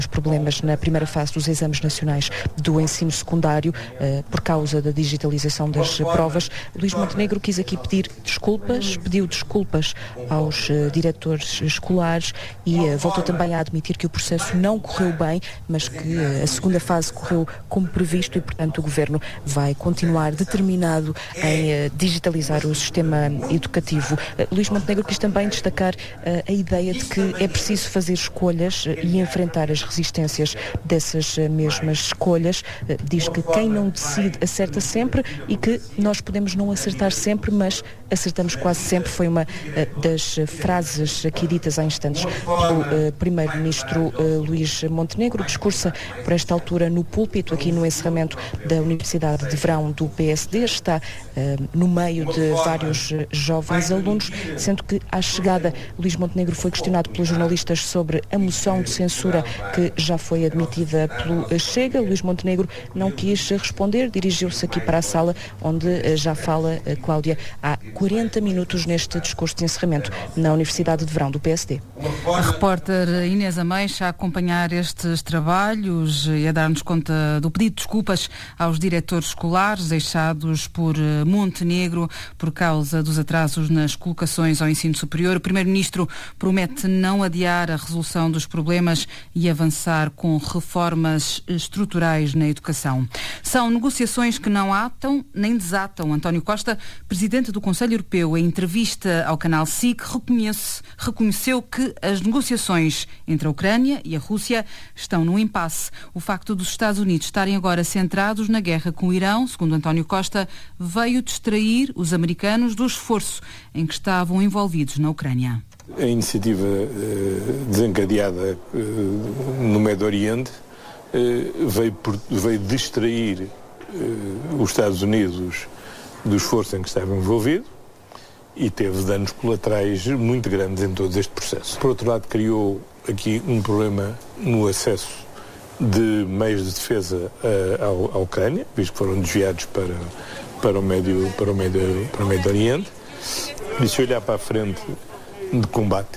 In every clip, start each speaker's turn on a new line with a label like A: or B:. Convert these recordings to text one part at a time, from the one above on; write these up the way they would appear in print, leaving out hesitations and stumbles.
A: os problemas na primeira fase dos exames nacionais do ensino secundário por causa da digitalização das provas. Luís Montenegro quis aqui pediu desculpas aos diretores escolares e voltou também a admitir que o processo não correu bem, mas que a segunda fase correu como previsto e, portanto, o Governo vai continuar determinado em digitalizar o sistema educativo. Luís Montenegro quis também destacar a ideia de que é preciso fazer escolhas e enfrentar as resistências dessas mesmas escolhas. Diz que quem não decide acerta sempre e que nós podemos não acertar sempre, mas acertamos quase sempre. Foi uma das frases aqui ditas há instantes pelo Primeiro-Ministro Luís Montenegro. Discursa por esta altura no púlpito, aqui no encerramento da Universidade de Verão do PSD. Está no meio de vários jovens alunos, sendo que à chegada Luís Montenegro foi questionado pelos jornalistas sobre a moção de censura que já foi admitida pelo Chega. Luís Montenegro não quis responder, dirigiu-se aqui para a sala onde já fala Cláudia há 40 minutos neste discurso de encerramento na Universidade de Verão do PSD.
B: A repórter Inês Ameixa a acompanhar estes trabalhos e a dar-nos conta do pedido de desculpas aos diretores escolares deixados por Montenegro por causa dos atrasos nas colocações ao ensino superior. O Primeiro-Ministro promete não adiar a resolução dos problemas e avançar com reformas estruturais na educação. São negociações que não atam nem desatam. António Costa, Presidente do Conselho Europeu, em entrevista ao canal SIC, reconheceu que as negociações entre a Ucrânia e a Rússia estão num impasse. O facto dos Estados Unidos estarem agora centrados na guerra com o Irão, segundo António Costa, veio distrair os americanos do esforço em que estavam envolvidos na Ucrânia.
C: A iniciativa desencadeada no Médio Oriente veio distrair os Estados Unidos do esforço em que estava envolvido e teve danos colaterais muito grandes em todo este processo. Por outro lado, criou aqui um problema no acesso de meios de defesa à Ucrânia, visto que foram desviados para o Médio Oriente. E se olhar para a frente de combate,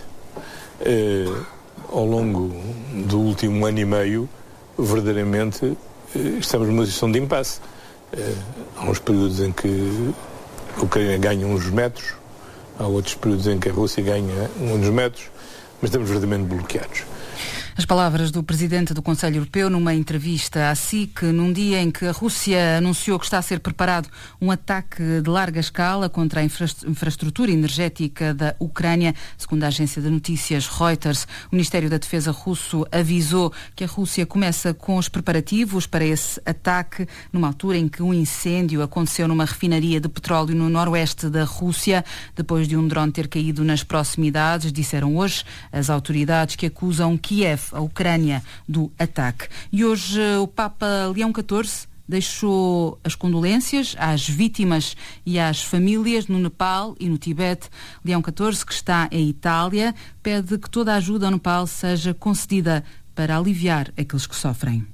C: ao longo do último ano e meio, verdadeiramente estamos numa situação de impasse. Há uns períodos em que a Ucrânia ganha uns metros, há outros períodos em que a Rússia ganha uns metros, mas estamos verdadeiramente bloqueados.
B: As palavras do Presidente do Conselho Europeu numa entrevista à SIC, num dia em que a Rússia anunciou que está a ser preparado um ataque de larga escala contra a infraestrutura energética da Ucrânia. Segundo a agência de notícias Reuters, o Ministério da Defesa russo avisou que a Rússia começa com os preparativos para esse ataque, numa altura em que um incêndio aconteceu numa refinaria de petróleo no noroeste da Rússia, depois de um drone ter caído nas proximidades, disseram hoje as autoridades que acusam Kiev, a Ucrânia, do ataque. E hoje o Papa Leão XIV deixou as condolências às vítimas e às famílias no Nepal e no Tibete. Leão XIV, que está em Itália, pede que toda a ajuda ao Nepal seja concedida para aliviar aqueles que sofrem.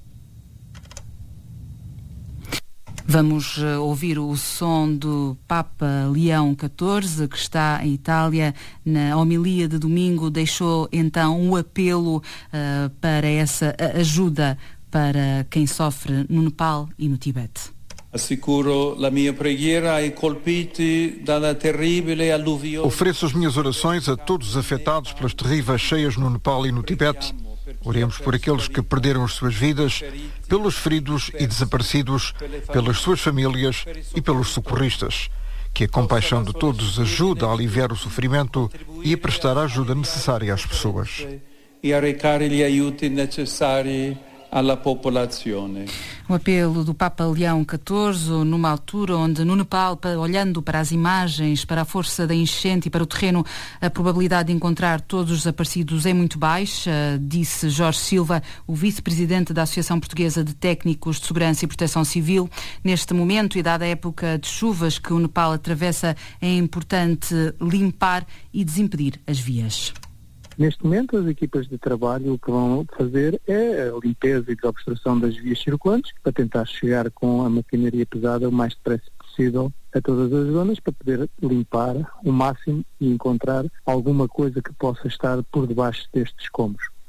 B: Vamos ouvir o som do Papa Leão XIV, que está em Itália. Na homilia de domingo deixou então um apelo para essa ajuda para quem sofre no Nepal e no Tibete.
D: Assicuro la mia preghiera ai colpiti dalla terribile alluvione.
E: Ofereço as minhas orações a todos os afetados pelas terríveis cheias no Nepal e no Tibete. Oremos por aqueles que perderam as suas vidas, pelos feridos e desaparecidos, pelas suas famílias e pelos socorristas. Que a compaixão de todos ajude a aliviar o sofrimento e a prestar a ajuda necessária às pessoas.
D: E a recare gli aiuti necessari alla popolazione.
B: O apelo do Papa Leão XIV, numa altura onde no Nepal, olhando para as imagens, para a força da enchente e para o terreno, a probabilidade de encontrar todos os desaparecidos é muito baixa, disse Jorge Silva, o vice-presidente da Associação Portuguesa de Técnicos de Segurança e Proteção Civil. Neste momento, e dada a época de chuvas que o Nepal atravessa, é importante limpar e desimpedir as vias.
F: Neste momento, as equipas de trabalho o que vão fazer é a limpeza e desobstrução das vias circulantes para tentar chegar com a maquinaria pesada o mais depressa possível a todas as zonas para poder limpar o máximo e encontrar alguma coisa que possa estar por debaixo destes escombros.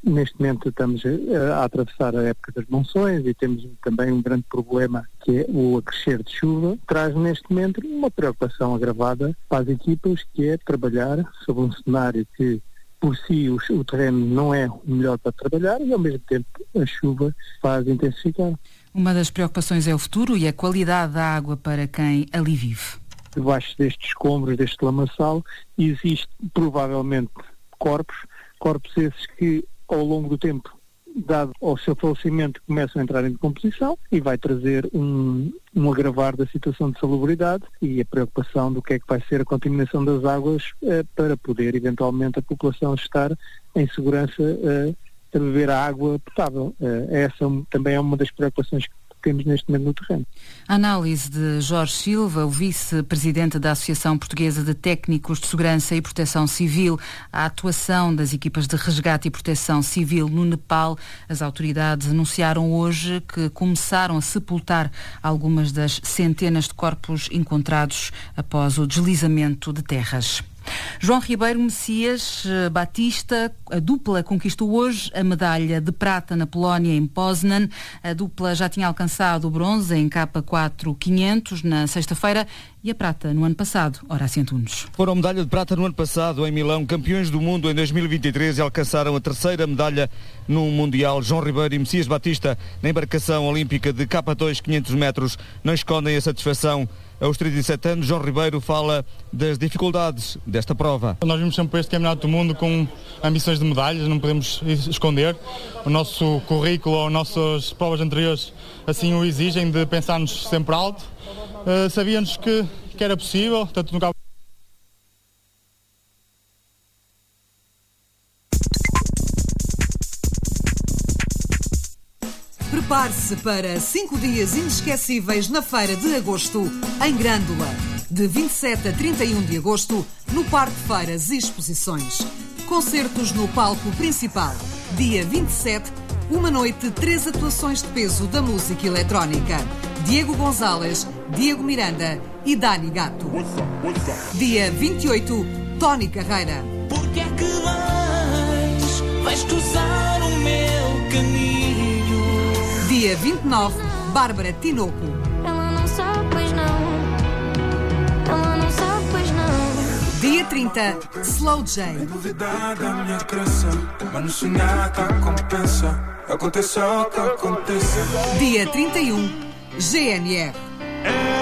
F: Neste momento estamos a atravessar a época das monções e temos também um grande problema que é o acrescer de chuva. Traz neste momento uma preocupação agravada para as equipas, que é trabalhar sobre um cenário que por si o terreno não é o melhor para trabalhar e ao mesmo tempo a chuva faz intensificar.
B: Uma das preocupações é o futuro e a qualidade da água para quem ali vive.
F: Debaixo destes escombros, deste lamaçal, existe provavelmente corpos esses que ao longo do tempo, dado ao seu falecimento, começam a entrar em decomposição e vai trazer um agravar da situação de salubridade e a preocupação do que é que vai ser a contaminação das águas para poder eventualmente a população estar em segurança a beber a água potável. Essa também é uma das preocupações que temos neste momento no terreno.
B: A análise de Jorge Silva, o vice-presidente da Associação Portuguesa de Técnicos de Segurança e Proteção Civil, a atuação das equipas de resgate e proteção civil no Nepal. As autoridades anunciaram hoje que começaram a sepultar algumas das centenas de corpos encontrados após o deslizamento de terras. João Ribeiro, Messias Batista, a dupla conquistou hoje a medalha de prata na Polónia em Poznan. A dupla já tinha alcançado o bronze em K4 500 na sexta-feira e a prata no ano passado. Horácio Antunes.
G: Foram medalha de prata no ano passado em Milão, campeões do mundo em 2023 e alcançaram a terceira medalha no Mundial. João Ribeiro e Messias Batista, na embarcação olímpica de K2 500 metros, não escondem a satisfação. Aos 37 anos, João Ribeiro fala das dificuldades desta prova.
H: Nós vimos sempre este campeonato do mundo com ambições de medalhas, não podemos esconder. O nosso currículo, as nossas provas anteriores assim o exigem, de pensarmos sempre alto. Sabíamos que era possível, tanto no cabo.
I: Prepare-se para 5 dias inesquecíveis na Feira de Agosto, em Grândola. De 27 a 31 de agosto, no Parque de Feiras e Exposições. Concertos no palco principal. Dia 27, uma noite, 3 atuações de peso da música eletrónica. Diego Gonzalez, Diego Miranda e Dani Gato. Dia 28, Tony Carreira.
J: Porque é que vais cruzar o meu caminho?
I: Dia 29, Bárbara Tinoco.
J: Ela não sabe, pois não. Ela não sabe, pois não.
I: Dia 30, Slow J.
K: Novidade a minha crença, mas no sonhar que compensa. Aconteça o que aconteça.
I: Dia 31, GNR.